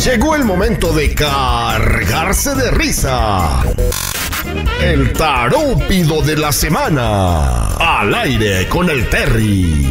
Llegó el momento de cargarse de risa. El tarúpido de la semana. Al aire con el Terry.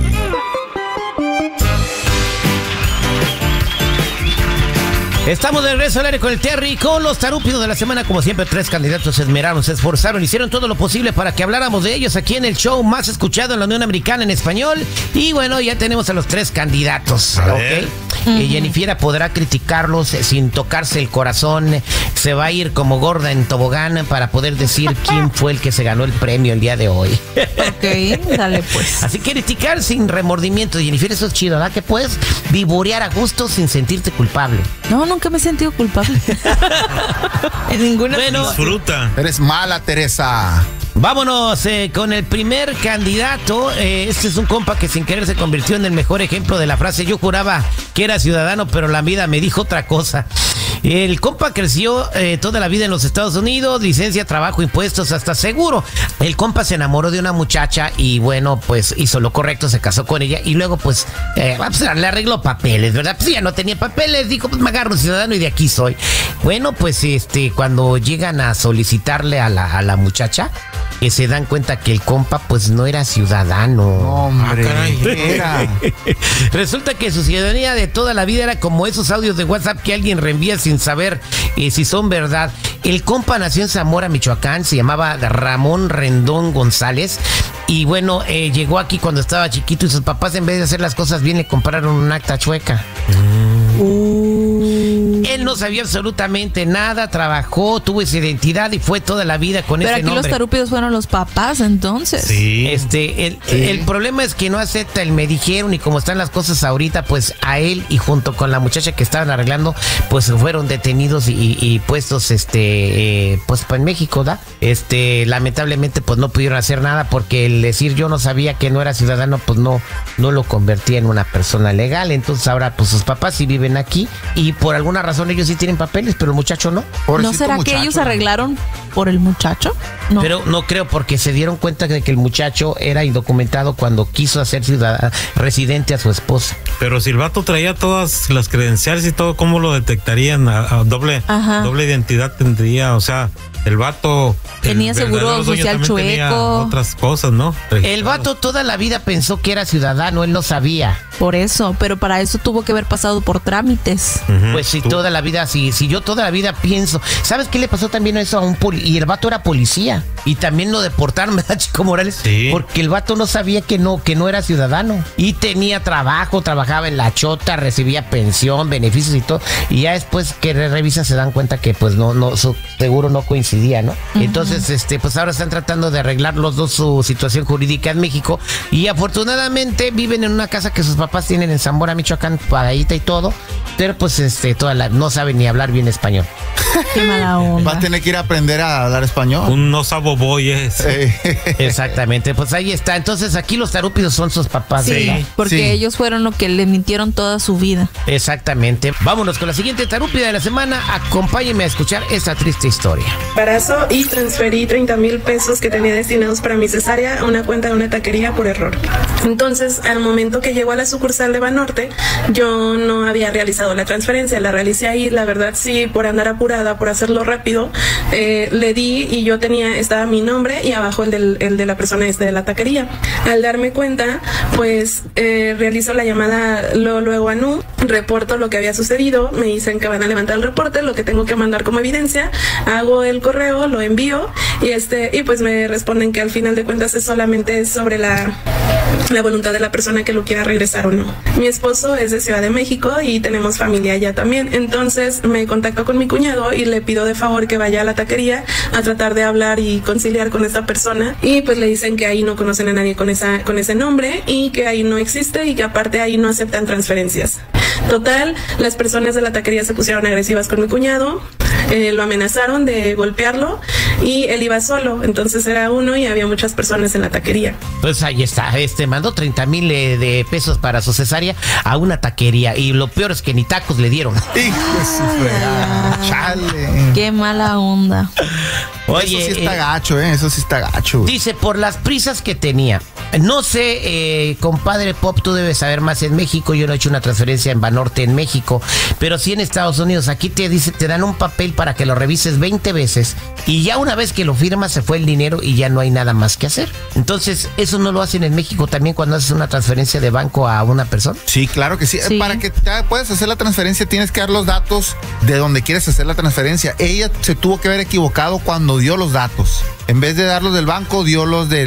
Estamos de regreso al aire con el Terry, con los tarúpidos de la semana. Como siempre, 3 candidatos se esmeraron, se esforzaron, hicieron todo lo posible para que habláramos de ellos aquí en el show más escuchado en la Unión Americana en español. Y bueno, ya tenemos a los 3 candidatos, ¿ok? Jennifer podrá criticarlos sin tocarse el corazón. Se va a ir como gorda en tobogán para poder decir quién fue el que se ganó el premio el día de hoy. Ok, dale pues. Así que criticar sin remordimiento, Jennifer, eso es chido, ¿verdad? Que puedes vivorear a gusto sin sentirte culpable. No, nunca me he sentido culpable. En ninguna. Bueno, disfruta. Eres mala, Teresa. Vámonos con el primer candidato. Este es un compa que sin querer se convirtió en el mejor ejemplo de la frase: yo juraba que era ciudadano, pero la vida me dijo otra cosa. El compa creció toda la vida en los Estados Unidos, licencia, trabajo, impuestos, hasta seguro. El compa se enamoró de una muchacha y bueno, pues hizo lo correcto, se casó con ella y luego pues le arregló papeles, ¿verdad? Pues ya no tenía papeles, dijo, pues me agarro un ciudadano y de aquí soy. Bueno, pues cuando llegan a solicitarle a la muchacha, que se dan cuenta que el compa pues no era ciudadano. Hombre, era. Resulta que su ciudadanía de toda la vida era como esos audios de WhatsApp que alguien reenvía sin saber si son verdad. El compa nació en Zamora, Michoacán, se llamaba Ramón Rendón González. Y bueno, llegó aquí cuando estaba chiquito y sus papás, en vez de hacer las cosas bien, le compraron un acta chueca. Él no sabía absolutamente nada, trabajó, tuvo esa identidad y fue toda la vida con ese nombre. Pero aquí los tarúpidos fueron los papás, entonces. Sí. El problema es que no acepta el me dijeron, y como están las cosas ahorita, pues a él y junto con la muchacha que estaban arreglando, pues fueron detenidos y puestos pues en México, ¿da? Lamentablemente pues no pudieron hacer nada porque el decir yo no sabía que no era ciudadano, pues no lo convertía en una persona legal. Entonces ahora pues sus papás sí viven aquí y por alguna razón ellos sí tienen papeles, pero el muchacho no. ¿No será que ellos arreglaron por el muchacho? No. Pero no creo, porque se dieron cuenta de que el muchacho era indocumentado cuando quiso hacer residente a su esposa. Pero si el vato traía todas las credenciales y todo, ¿cómo lo detectarían? A doble identidad tendría, o sea, el vato tenía seguro social chueco, otras cosas, ¿no? El vato toda la vida pensó que era ciudadano, él no sabía. Por eso, pero para eso tuvo que haber pasado por trámites. Pues si toda la vida, si yo toda la vida pienso, ¿sabes qué le pasó también a eso a un y el vato era policía y también lo deportaron, ¿verdad, Chico Morales? Sí. Porque el vato no sabía que no era ciudadano y tenía trabajo, trabajaba en la chota, recibía pensión, beneficios y todo, y ya después que revisa se dan cuenta que pues no su seguro no coincidía, ¿no? Entonces, pues ahora están tratando de arreglar los dos su situación jurídica en México y afortunadamente viven en una casa que sus papás tienen en Zamora, Michoacán, pagadita y todo, pero pues no saben ni hablar bien español. Qué mala onda. Va a tener que ir a aprender a hablar español. Un no sabo boy es. Exactamente, pues ahí está. Entonces aquí los tarúpidos son sus papás. Sí, ¿verdad? porque ellos fueron los que le mintieron toda su vida. Exactamente. Vámonos con la siguiente tarúpida de la semana. Acompáñenme a escuchar esta triste historia. Embarazo y transferí 30,000 pesos que tenía destinados para mi cesárea a una cuenta de una taquería por error. Entonces, al momento que llegó a la sucursal de Banorte, yo no había realizado la transferencia, la realicé ahí, la verdad sí, por andar apurada, por hacerlo rápido, le di y yo estaba mi nombre y abajo el de la persona de la taquería. Al darme cuenta, pues realizo la llamada luego a NU, reporto lo que había sucedido, me dicen que van a levantar el reporte, lo que tengo que mandar como evidencia, hago el correo, lo envío y pues me responden que al final de cuentas es solamente sobre la voluntad de la persona que lo quiera regresar o no. Mi esposo es de Ciudad de México y tenemos familia allá también, entonces me contacto con mi cuñado y le pido de favor que vaya a la taquería a tratar de hablar y conciliar con esta persona y pues le dicen que ahí no conocen a nadie con ese nombre y que ahí no existe y que aparte ahí no aceptan transferencias. Total, las personas de la taquería se pusieron agresivas con mi cuñado, lo amenazaron de golpearlo y él iba solo, entonces era uno y había muchas personas en la taquería. Pues ahí está, mandó 30,000 de pesos para su cesárea a una taquería y lo peor es que ni tacos le dieron. Chale. Qué mala onda. Oye, eso sí está gacho, eso sí está gacho. Dice, por las prisas que tenía, No sé, compadre Pop, tú debes saber más en México. Yo no he hecho una transferencia en Banorte en México, pero sí en Estados Unidos. Aquí te dan un papel para que lo revises 20 veces y ya una vez que lo firmas se fue el dinero y ya no hay nada más que hacer. Entonces, ¿eso no lo hacen en México también cuando haces una transferencia de banco a una persona? Sí, claro que sí. Sí. Para que puedas hacer la transferencia tienes que dar los datos de donde quieres hacer la transferencia. Ella se tuvo que haber equivocado cuando dio los datos. En vez de darlos del banco, dio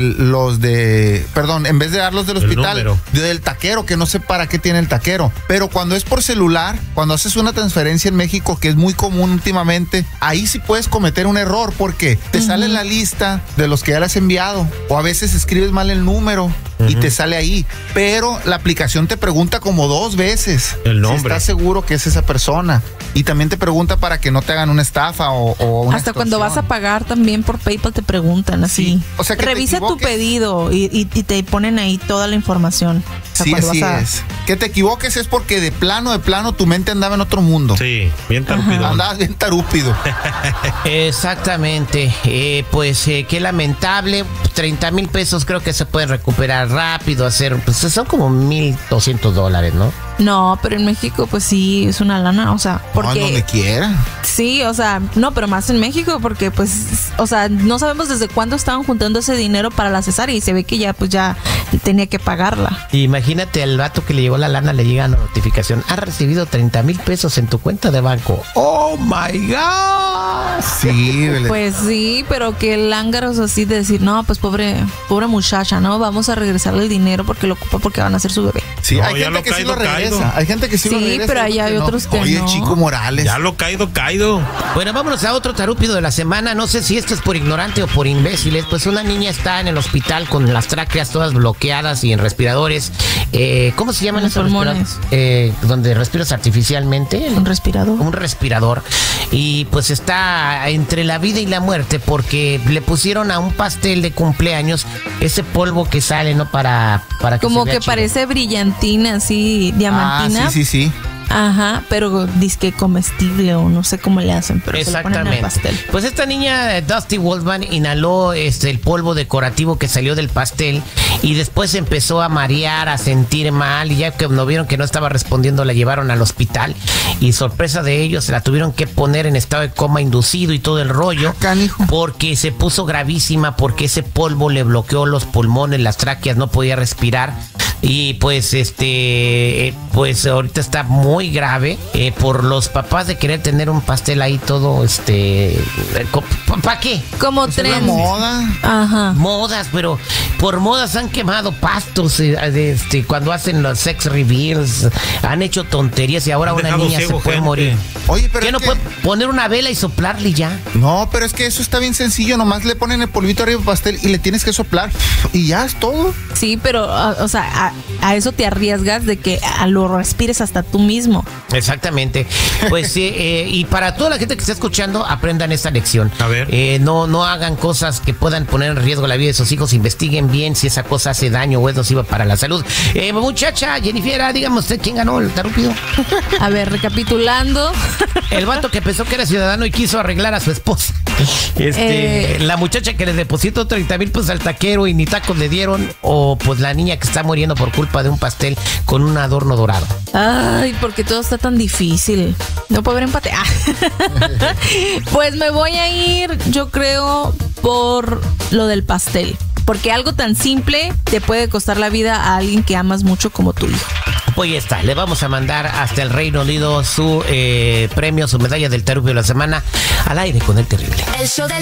en vez de darlos del hospital, dio del taquero, que no sé para qué tiene el taquero. Pero cuando es por celular, cuando haces una transferencia en México, que es muy común últimamente, ahí sí puedes cometer un error porque te sale la lista de los que ya le has enviado, o a veces escribes mal el número y te sale ahí. Pero la aplicación te pregunta como 2 veces el nombre. Si estás seguro que es esa persona. Y también te pregunta para que no te hagan una estafa o una Hasta cuando extorsión. vas a pagar también por PayPal te preguntan así. Sí. O sea, que revisa tu pedido y te ponen ahí toda la información. O sea, Sí, cuando así es. Que te equivoques es porque de plano tu mente andaba en otro mundo. Sí, bien tarúpido. Andabas bien tarúpido. Exactamente. Pues qué lamentable. 30,000 pesos creo que se pueden recuperar rápido. Pues son como $1,200, ¿no? No, pero en México pues sí es una lana, o sea, porque No, donde quiera. sí, o sea, no, pero más en México porque pues, o sea, no sabemos desde cuándo estaban juntando ese dinero para la cesárea y se ve que ya tenía que pagarla. Imagínate al vato que le llegó la lana, le llega una notificación. Has recibido 30,000 pesos en tu cuenta de banco. ¡Oh, my God! Sí, Pues sí, pero que lángaros así de decir, no, pues pobre muchacha, ¿no? Vamos a regresarle el dinero porque lo ocupa porque van a hacer su bebé. sí, No, hay ya gente lo que sí caído, lo regresa. caído. Hay gente que sí lo Sí, regresa. pero ahí hay no. otros que Oye, no. Chico Morales. Ya lo caído. Bueno, vámonos a otro tarúpido de la semana. No sé si esto es por ignorante o por imbéciles. Pues una niña está en el hospital con las tráqueas todas bloqueadas y en respiradores. ¿Cómo se llaman En esos pulmones. respiradores? Donde respiras artificialmente. Un respirador. Un respirador. Y pues está entre la vida y la muerte porque le pusieron a un pastel de cumpleaños ese polvo que sale, ¿no? Para que Como se vea que chido. parece brillantina, así, diamantina. Sí. Ajá, pero disque comestible o no sé cómo le hacen, pero se lo ponen al pastel. Pues esta niña, Dusty Wolfman, inhaló el polvo decorativo que salió del pastel y después empezó a marear, a sentir mal, y ya que no vieron que no estaba respondiendo, la llevaron al hospital y sorpresa de ellos, se la tuvieron que poner en estado de coma inducido y todo el rollo, Canijo. porque se puso gravísima, porque ese polvo le bloqueó los pulmones, las tráqueas, no podía respirar. Y pues pues ahorita está muy grave por los papás de querer tener un pastel ahí todo ¿para qué? Como La tren. moda. Ajá. Modas, pero por modas han quemado pastos cuando hacen los sex reveals, han hecho tonterías y ahora Han una dejado niña se ciego puede gente. morir. Oye, pero ¿Qué es no que- puede poner una vela y soplarle ya? No, pero es que eso está bien sencillo. Nomás le ponen el polvito arriba del pastel y le tienes que soplar. Y ya es todo. Sí, pero, o sea, a eso te arriesgas de que lo respires hasta tú mismo. Exactamente. Pues y para toda la gente que está escuchando, aprendan esta lección. A ver. No hagan cosas que puedan poner en riesgo la vida de sus hijos. Investiguen bien si esa cosa hace daño o es nociva para la salud. Muchacha, Jennifer, dígame usted quién ganó el tarúpido. A ver, recapitulando. El vato que pensó que era ciudadano y quiso arreglar a su esposa. La muchacha que le depositó 30,000 pesos al taquero y ni tacos le dieron. O pues la niña que está muriendo por culpa de un pastel con un adorno dorado. Ay, porque todo está tan difícil. No puede haber empate. Ah. Pues me voy a ir, yo creo, por lo del pastel. Porque algo tan simple te puede costar la vida a alguien que amas mucho como tu hijo. Pues ya está, le vamos a mandar hasta el Reino Unido su premio, su medalla del tarúpido de la semana, al aire con el terrible. El show del